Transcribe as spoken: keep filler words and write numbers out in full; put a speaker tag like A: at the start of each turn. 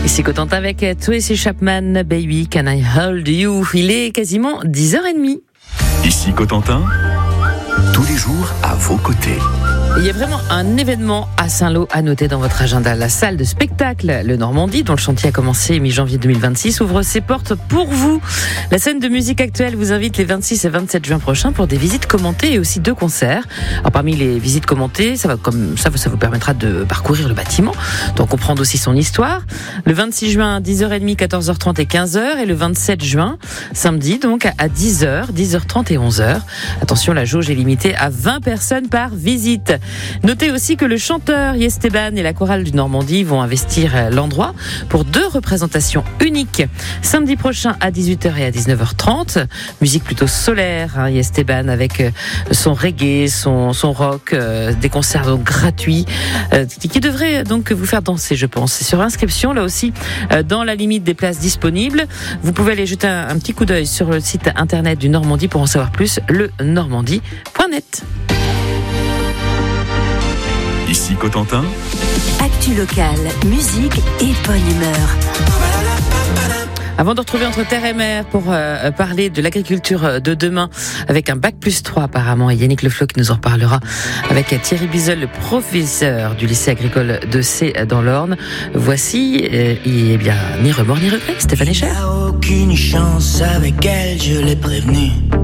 A: Ici Cotentin avec Tracy Chapman, Baby Can I Hold You. Il est quasiment dix heures trente.
B: Ici Cotentin, tous les jours à vos côtés.
A: Il y a vraiment un événement à Saint-Lô à noter dans votre agenda. La salle de spectacle Le Normandie, dont le chantier a commencé mi-janvier deux mille vingt-six, ouvre ses portes pour vous. La scène de musique actuelle vous invite les vingt-six et vingt-sept juin prochains pour des visites commentées et aussi deux concerts. Alors parmi les visites commentées, ça va comme ça, ça vous permettra de parcourir le bâtiment, d'en comprendre aussi son histoire. Le vingt-six juin, dix heures trente, quatorze heures trente et quinze heures, et le vingt-sept juin, samedi donc à dix heures, dix heures trente et onze heures. Attention, la jauge est limitée à vingt personnes par visite. Notez aussi que le chanteur Yesteban et la chorale du Normandie vont investir l'endroit pour deux représentations uniques. Samedi prochain à dix-huit heures et à dix-neuf heures trente, musique plutôt solaire, hein, Yesteban avec son reggae, son, son rock, euh, des concerts donc gratuits euh, qui devraient donc vous faire danser, je pense. C'est sur inscription, là aussi, euh, dans la limite des places disponibles. Vous pouvez aller jeter un, un petit coup d'œil sur le site internet du Normandie pour en savoir plus, le normandie point net.
B: Ici Cotentin,
C: actu locale, musique et bonne humeur.
A: Avant de retrouver Entre terre et mer pour euh, parler de l'agriculture de demain avec un bac plus trois apparemment, et Yannick Leflot qui nous en reparlera avec Thierry Bizel, le professeur du lycée agricole de C dans l'Orne. Voici, euh, eh bien, ni remords ni regrets, Stéphane Echer.
D: Il n'y a aucune chance avec elle, je l'ai prévenu.